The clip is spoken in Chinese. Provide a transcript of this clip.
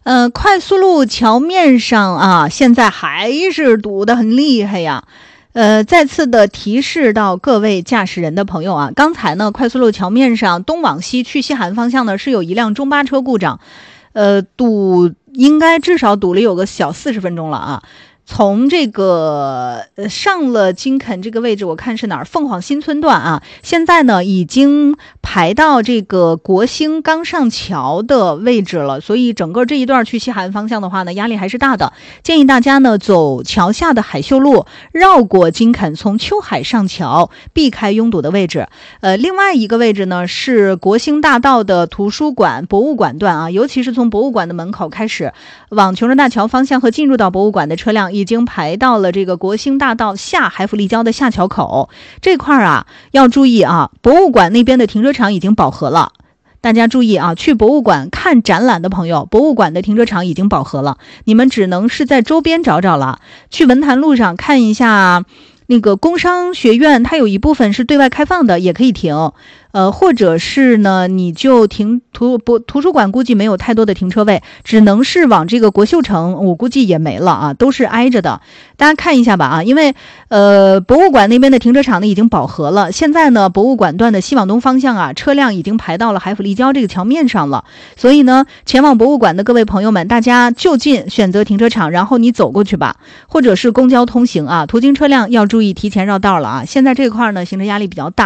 快速路桥面上啊，现在还是堵得很厉害呀。再次的提示到各位驾驶人的朋友啊，刚才呢，快速路桥面上东往西去西海岸方向呢，是有一辆中巴车故障，应该至少堵了有个小40分钟了啊。从这个上了金肯这个位置，我看是哪儿，凤凰新村段啊，现在呢已经排到这个国兴刚上桥的位置了，所以整个这一段去西海岸方向的话呢，压力还是大的。建议大家呢走桥下的海秀路，绕过金肯，从秋海上桥，避开拥堵的位置。另外一个位置呢是国兴大道的图书馆、博物馆段啊，尤其是从博物馆的门口开始，往琼州大桥方向和进入到博物馆的车辆已经排到了这个国兴大道下海府立交的下桥口这块啊，要注意啊，博物馆那边的停车场已经饱和了。大家注意啊，去博物馆看展览的朋友，博物馆的停车场已经饱和了，你们只能是在周边找找了。去文坛路上看一下那个工商学院，它有一部分是对外开放的，也可以停。或者是呢，你就停图书馆，估计没有太多的停车位，只能是往这个国秀城，我估计也没了啊，都是挨着的。大家看一下吧啊，因为博物馆那边的停车场呢已经饱和了，现在呢博物馆段的西往东方向啊，车辆已经排到了海府立交这个桥面上了，所以呢，前往博物馆的各位朋友们，大家就近选择停车场，然后你走过去吧，或者是公交通行啊，途经车辆要注意提前绕道了啊。现在这块呢，行车压力比较大。